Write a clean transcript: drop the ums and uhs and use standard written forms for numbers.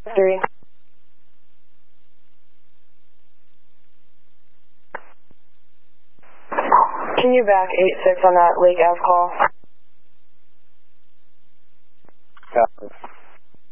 3. Can you back 8-6 on that Lake Ave call?